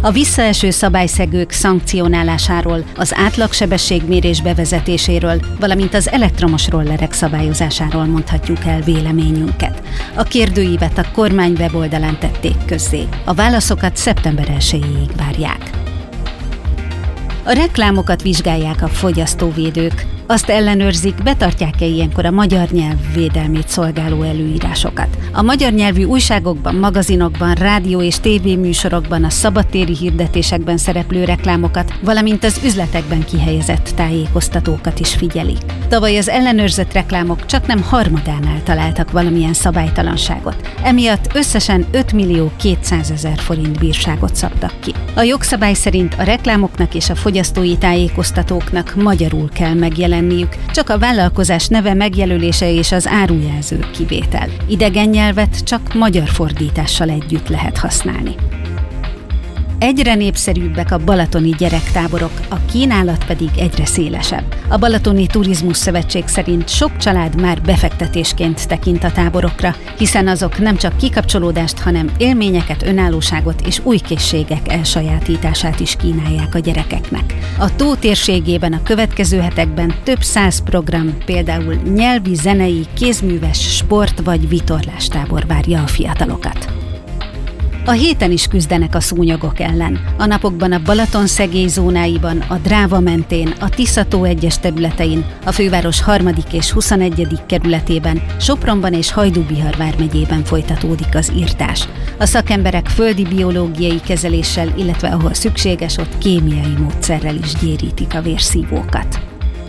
A visszaeső szabályszegők szankcionálásáról, az átlagsebességmérés bevezetéséről, valamint az elektromos rollerek szabályozásáról mondhatjuk el véleményünket. A kérdőívet a kormány weboldalán tették közzé. A válaszokat szeptember 1-ig várják. A reklámokat vizsgálják a fogyasztóvédők. Azt ellenőrzik, betartják-e ilyenkor a magyar nyelv védelmét szolgáló előírásokat. A magyar nyelvű újságokban, magazinokban, rádió és tévéműsorokban, a szabadtéri hirdetésekben szereplő reklámokat, valamint az üzletekben kihelyezett tájékoztatókat is figyelik. Tavaly az ellenőrzött reklámok csaknem harmadánál találtak valamilyen szabálytalanságot. Emiatt összesen 5.200.000 forint bírságot szabtak ki. A jogszabály szerint a reklámoknak és a fogyasztói tájékoztatóknak magyarul kell megjelenniük, csak a vállalkozás neve megjelölése és az árujelző kivétel. Idegen nyelvet csak magyar fordítással együtt lehet használni. Egyre népszerűbbek a balatoni gyerektáborok, a kínálat pedig egyre szélesebb. A Balatoni Turizmus Szövetség szerint sok család már befektetésként tekint a táborokra, hiszen azok nem csak kikapcsolódást, hanem élményeket, önállóságot és új készségek elsajátítását is kínálják a gyerekeknek. A tó térségében a következő hetekben több 100 program, például nyelvi, zenei, kézműves, sport vagy vitorlástábor várja a fiatalokat. A héten is küzdenek a szúnyogok ellen. A napokban a Balaton-Szegély zónáiban, a Dráva mentén, a Tisza-tó egyes területein, a főváros 3. és 21. kerületében, Sopronban és Hajdú-Bihar vármegyében folytatódik az irtás. A szakemberek földi biológiai kezeléssel, illetve ahol szükséges, ott kémiai módszerrel is gyérítik a vérszívókat.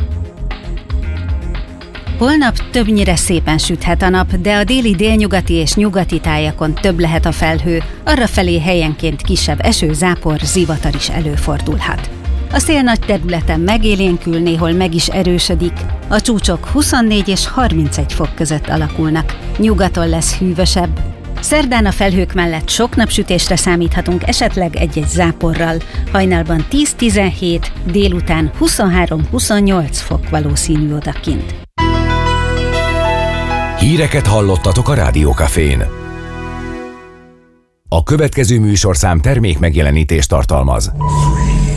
Holnap többnyire szépen süthet a nap, de a déli, délnyugati és nyugati tájakon több lehet a felhő, arrafelé helyenként kisebb eső, zápor, zivatar is előfordulhat. A szél nagy területen megélénkül, néhol meg is erősödik. A csúcsok 24 és 31 fok között alakulnak. Nyugaton lesz hűvösebb. Szerdán a felhők mellett sok napsütésre számíthatunk, esetleg egy-egy záporral. Hajnalban 10-17, délután 23-28 fok valószínű odakint. Híreket hallottatok a Rádió Cafén. A következő műsorszám termék megjelenítést tartalmaz.